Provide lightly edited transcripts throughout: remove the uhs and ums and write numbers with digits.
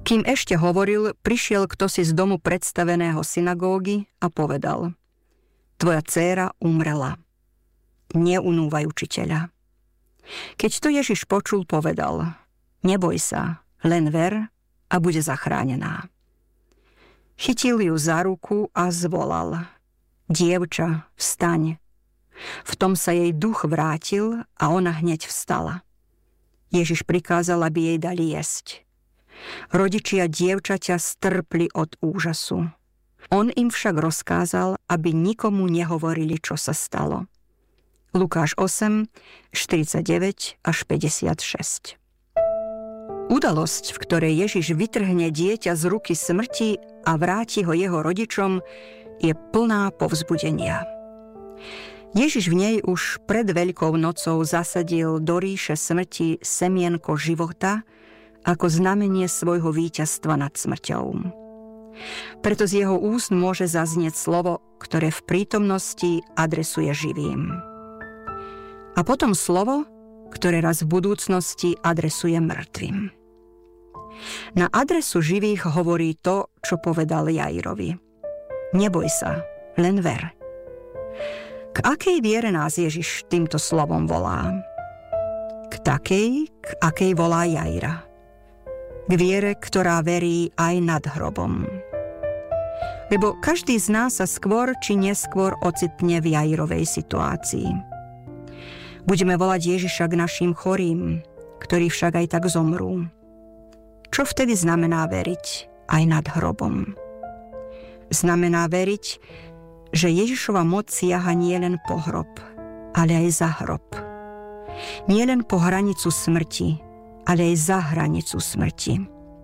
Kým ešte hovoril, prišiel ktosi z domu predstaveného synagógy a povedal: Tvoja dcéra umrela. Neunúvaj učiteľa. Keď to Ježiš počul, povedal: Neboj sa, len ver a bude zachránená. Chytil ju za ruku a zvolal: Dievča, vstaň. V tom sa jej duch vrátil a ona hneď vstala. Ježiš prikázal, aby jej dali jesť. Rodičia dievčaťa strpli od úžasu. On im však rozkázal, aby nikomu nehovorili, čo sa stalo. Lukáš 8, 49 až 56. Udalosť, v ktorej Ježiš vytrhne dieťa z ruky smrti a vráti ho jeho rodičom, je plná povzbudenia. Ježiš v nej už pred Veľkou nocou zasadil do ríše smrti semienko života ako znamenie svojho víťazstva nad smrťou. Preto z jeho úst môže zaznieť slovo, ktoré v prítomnosti adresuje živým. A potom slovo, ktoré raz v budúcnosti adresuje mŕtvým. Na adresu živých hovorí to, čo povedal Jairovi: Neboj sa, len ver. K akej viere nás Ježiš týmto slovom volá? K takej, k akej volá Jaira. K viere, ktorá verí aj nad hrobom. Lebo každý z nás sa skôr či neskôr ocitne v Jairovej situácii. Budeme volať Ježiša k našim chorým, ktorí však aj tak zomrú. Čo vtedy znamená veriť aj nad hrobom? Znamená veriť, že Ježišova moc siaha nie len po hrob, ale aj za hrob. Nie len po hranicu smrti, ale aj za hranicu smrti.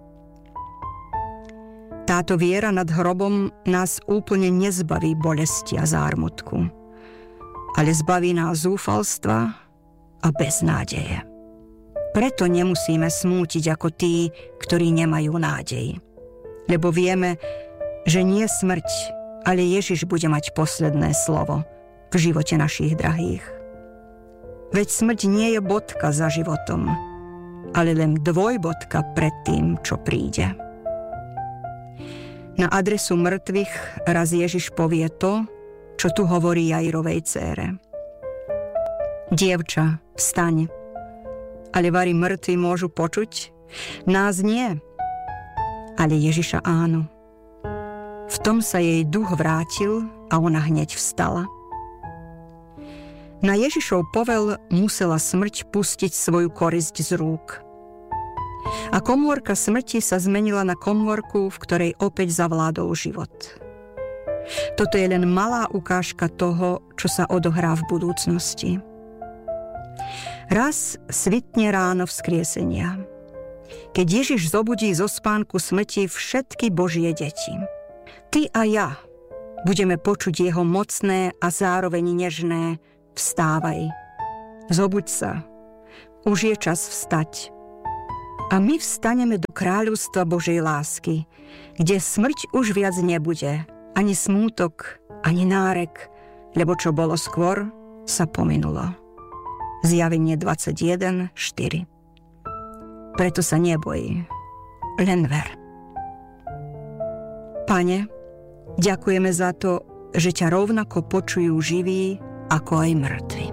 Táto viera nad hrobom nás úplne nezbaví bolesti a zármutku, ale zbaví nás zúfalstva a beznádeje. Preto nemusíme smútiť ako tí, ktorí nemajú nádej. Lebo vieme, že nie smrť, ale Ježiš bude mať posledné slovo v živote našich drahých. Veď smrť nie je bodka za životom, ale len dvojbodka pred tým, čo príde. Na adresu mŕtvych raz Ježiš povie to, čo tu hovorí Jairovej dcére. Dievča, vstaň. Ale vari mŕtvi môžu počuť? Nás nie. Ale Ježiša áno. V tom sa jej duch vrátil a ona hneď vstala. Na Ježišov povel musela smrť pustiť svoju korisť z rúk. A komórka smrti sa zmenila na komórku, v ktorej opäť zavládol život. Toto je len malá ukážka toho, čo sa odohrá v budúcnosti. Raz svitne ráno vzkriesenia, keď Ježiš zobudí zo spánku smrti všetky Božie deti. Ty a ja budeme počuť jeho mocné a zároveň nežné: Vstávaj, zobuď sa, už je čas vstať. A my vstaneme do kráľovstva Božej lásky, kde smrť už viac nebude, ani smútok, ani nárek, lebo čo bolo skôr, sa pominulo. Zjavenie 21:4. Preto sa neboj, len ver. Pane, ďakujeme za to, že ťa rovnako počujú živí, ako aj mŕtvi.